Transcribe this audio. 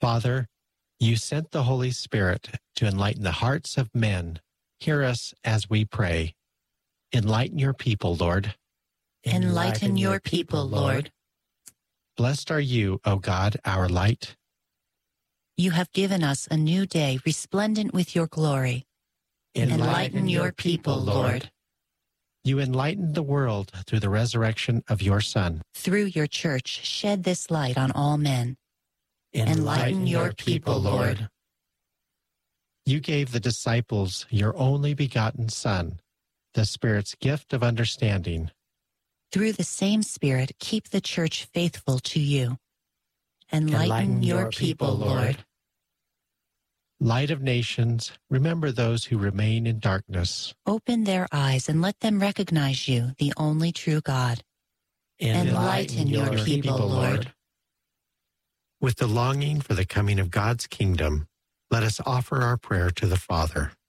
Father, you sent the Holy Spirit to enlighten the hearts of men. Hear us as we pray. Enlighten your people, Lord. Enlighten your people, Lord. Blessed are you, O God, our light. You have given us a new day resplendent with your glory. Enlighten your people, Lord. You enlightened the world through the resurrection of your Son. Through your church, shed this light on all men. Enlighten your people, Lord. You gave the disciples your only begotten Son, the Spirit's gift of understanding. Through the same Spirit, keep the church faithful to you. Enlighten your people, Lord. Light of nations, remember those who remain in darkness. Open their eyes and let them recognize you, the only true God. Enlighten your people, Lord. With the longing for the coming of God's kingdom, let us offer our prayer to the Father.